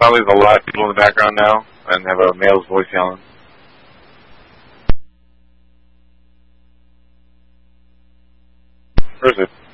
Probably there's a lot of people in the background now and have a male's voice yelling. Where is it?